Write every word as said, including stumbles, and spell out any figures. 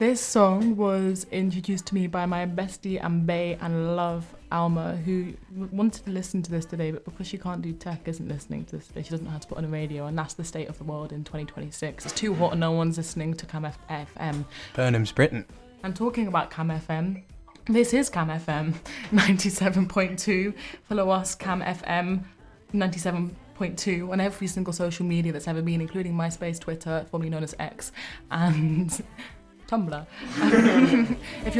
This song was introduced to me by my bestie and bae and love, Alma, who wanted to listen to this today, but because she can't do tech, isn't listening to this today. She doesn't know how to put on a radio, and that's the state of the world in twenty twenty-six. It's too hot and no one's listening to Cam F M. Burnham's Britain. And talking about Cam F M, this is Cam F M ninety-seven point two. Follow us, Cam F M ninety-seven point two, on every single social media that's ever been, including MySpace, Twitter, formerly known as X, and Tumblr. If you're